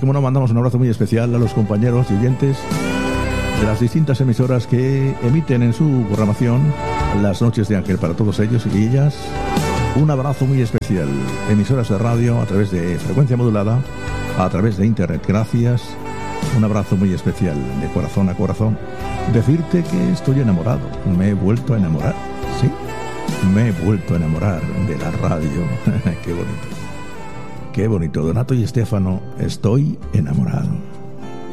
como no, mandamos un abrazo muy especial a los compañeros y oyentes de las distintas emisoras que emiten en su programación Las Noches de Ángel. Para todos ellos y ellas, un abrazo muy especial. Emisoras de radio a través de frecuencia modulada, a través de internet. Gracias. Un abrazo muy especial, de corazón a corazón. Decirte que estoy enamorado. Me he vuelto a enamorar. Sí, me he vuelto a enamorar de la radio. Qué bonito. Qué bonito. Donato y Estefano, estoy enamorado.